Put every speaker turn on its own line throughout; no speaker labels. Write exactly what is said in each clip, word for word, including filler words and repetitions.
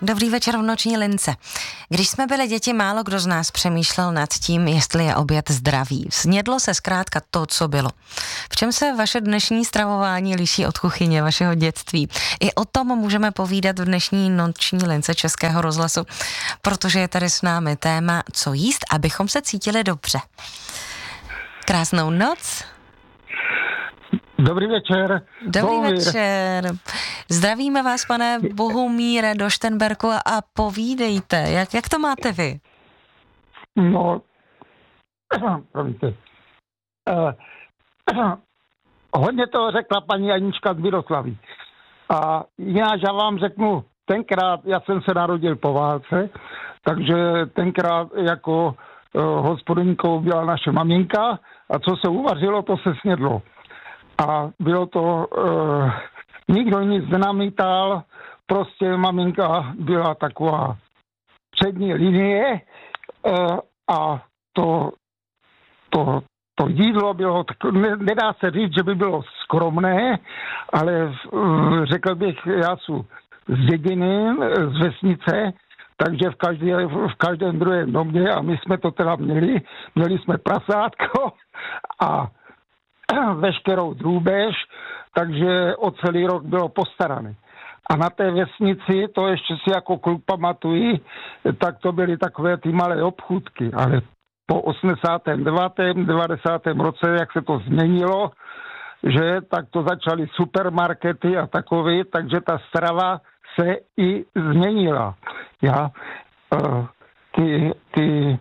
Dobrý večer v noční lince. Když jsme byli děti, málo kdo z nás přemýšlel nad tím, jestli je oběd zdravý. Snědlo se zkrátka to, co bylo. V čem se vaše dnešní stravování liší od kuchyně vašeho dětství? I o tom můžeme povídat v dnešní noční lince Českého rozhlasu, protože je tady s námi téma, co jíst, abychom se cítili dobře. Krásnou noc.
Dobrý večer.
Dobrý
Bohumír.
večer. Zdravíme vás, pane Bohumíre do Šternberku a povídejte, jak, jak to máte vy?
No, promiňte. Uh, uh, hodně toho řekla paní Anička z Miroslaví. A jináč já vám řeknu, tenkrát, já jsem se narodil po válce, takže tenkrát jako uh, hospodyňkou byla naše maminka a co se uvařilo, to se snědlo. A bylo to, uh, nikdo nic nenamítal, prostě maminka byla taková přední linie uh, a to, to, to jídlo bylo, ne, nedá se říct, že by bylo skromné, ale uh, řekl bych, já jsem z dědiny, z vesnice, takže v, každé, v každém druhém domě a my jsme to teda měli, měli jsme prasátko a veškerou drůbež, takže o celý rok bylo postarané. A na té vesnici, to ještě si jako kluk pamatuji, tak to byly takové ty malé obchůdky, ale po osmdesátém devátém devadesátém roce, jak se to změnilo, že tak to začaly supermarkety a takové, takže ta strava se i změnila. Já, uh, ty, ty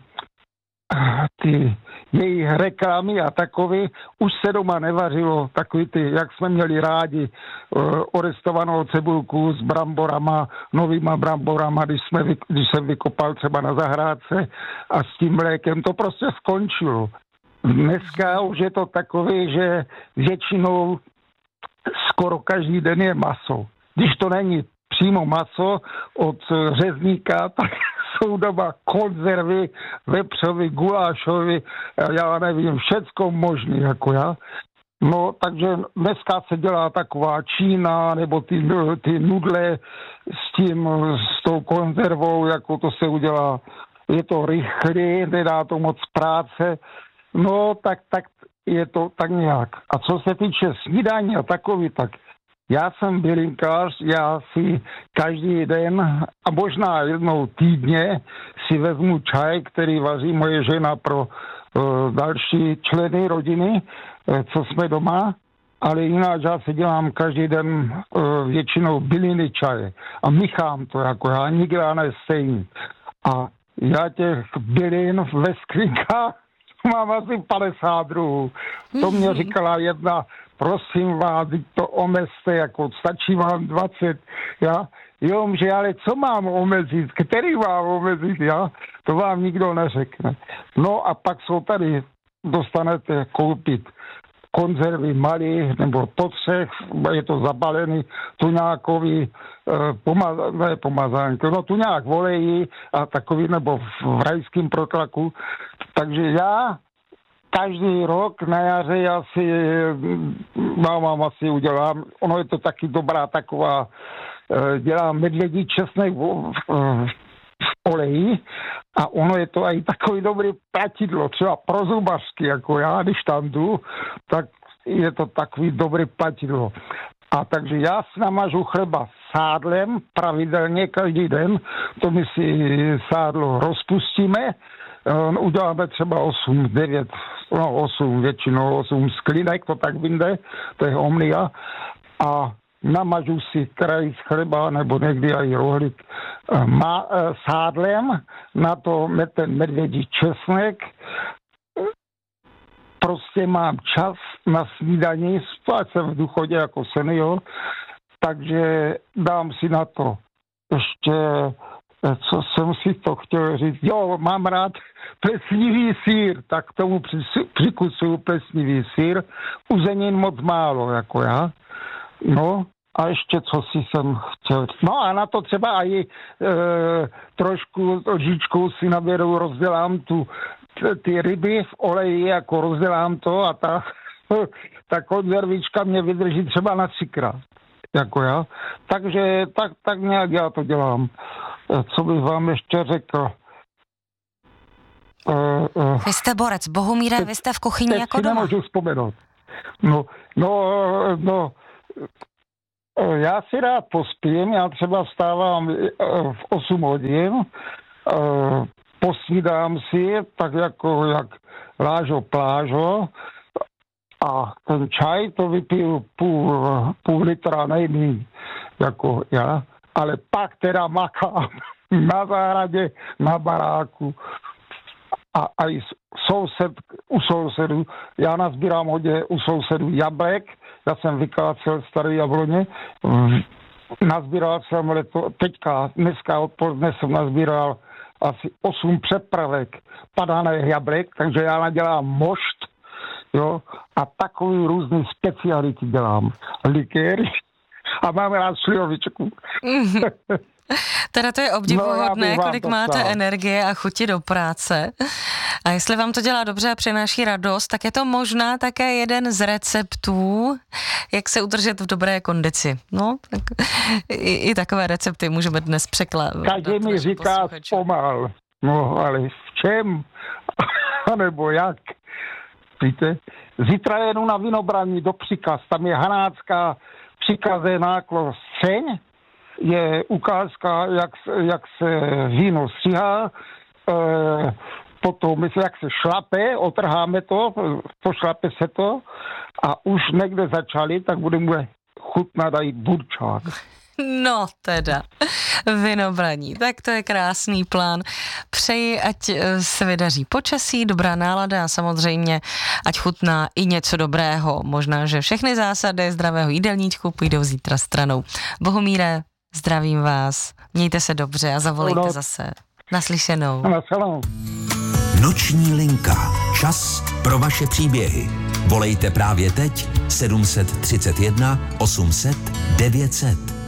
ty jejich reklamy a takový, už se doma nevařilo, takový ty, jak jsme měli rádi, orestovanou cebulku s bramborama, novýma bramborama, když, jsme, když jsem vykopal třeba na zahrádce a s tím mlékem, to prostě skončilo. Dneska už je to takový, že většinou skoro každý den je maso. Když to není přímo maso od řezníka, tak jsou doma konzervy, vepřovy, gulášovy, já nevím, všecko možný, jako já. No, takže dneska se dělá taková Čína, nebo ty, ty nudle s tím, s tou konzervou, jako to se udělá, je to rychlé, nedá to moc práce, no, tak, tak je to tak nějak. A co se týče snídaní a takový, tak já jsem bylinkář, já si každý den a možná jednou týdně si vezmu čaj, který vaří moje žena pro uh, další členy rodiny, uh, co jsme doma, ale jinak já si dělám každý den uh, většinou byliny čaje a míchám to jako já, nikdy ne stejný. A já těch bylin ve skřínkách mám asi padesát druhů. To mě říkala jedna, prosím vás, to omezte, jako stačí vám dvacet, já, jo, že ale co mám omezit, který mám omezit, já, to vám nikdo neřekne. No a pak jsou tady, dostanete koupit konzervy malý, nebo po třech, je to zabalený, tu nějakový eh, pomaz, ne pomazánky, no tu nějak volejí a takový, nebo v rajském protlaku. Takže já každý rok na jaře já si mám asi udělám, ono je to taky dobrá taková, dělám medvědí česnek v, v, v oleji a ono je to i takový dobrý platidlo, třeba pro zubařky, jako já, když tam jdu, tak je to takový dobrý platidlo. A takže já si namažu chleba sádlem pravidelně každý den, to my si sádlo rozpustíme, uděláme třeba osm, devět, no osm, většinou osm sklinek, to tak vyjde, to je omnia. A namažu si krajíc chleba, nebo někdy i rohlík má, sádlem, na to ten medvědí česnek. Prostě mám čas na snídaní, spát jsem v důchodě jako senior, takže dám si na to ještě, co jsem si to chtěl říct, jo, mám rád plesnivý sýr, tak k tomu přikusuju plesnivý sýr, uzenin moc málo, jako já, no, a ještě co si jsem chtěl. No a na to třeba i e, trošku lžičkou si navěru, rozdělám tu ty ryby v oleji, jako rozdělám to a ta, ta konzervička mě vydrží třeba na třikrát. Jako já. Takže tak, tak nějak já to dělám. co bych vám ještě řekl. Uh, uh,
vy jste borec, Bohumíre, vy jste v kuchyni jako doma.
Nemůžu vzpomenout. No, no, no, já si rád pospím, já třeba vstávám v osm hodin, posnídám si, tak jako jak Lážo Plážo, a ten čaj to vypiju půl, půl litra nejmíň, jako já, ale pak teda makám na zahradě, na baráku a, a i soused, u sousedů, já nazbírám hodně u sousedů jablek, já jsem vykácel staré jabloně, nazbíral jsem leto, teďka, dneska odpoledne jsem nazbíral asi osm přepravek padaných jablek, takže já nadělám mošt, jo, a takový různý speciality dělám. Likéry a mám rád slivovičku.
Mm. Teda to je obdivuhodné,
no,
kolik máte
stál.
energie a chuti do práce. A jestli vám to dělá dobře a přináší radost, tak je to možná také jeden z receptů, jak se udržet v dobré kondici. No, tak i, i takové recepty můžeme dnes překládat.
Každý mi říká pomal. No, ale v čem? Nebo jak? Víte? Zítra jedu na Vinobraní do Přikaz. Tam je hanácká Přikaze náklo Střeň. Je ukázka, jak, jak se víno stříhá, e, potom myslím, jak se šlape, otrháme to, pošlape se to a už někde začali, tak budeme chutnat i burčák.
No teda, Vinobraní, tak to je krásný plán. Přeji, ať se vydaří počasí, dobrá nálada a samozřejmě, ať chutná i něco dobrého. Možná, že všechny zásady zdravého jídelníčku půjdou zítra stranou. Bohumíre, zdravím vás, mějte se dobře a zavolejte no, zase. Naslyšenou.
Naslyšenou.
Noční linka. Čas pro vaše příběhy. Volejte právě teď sedm set třicet jedna osm set devět set.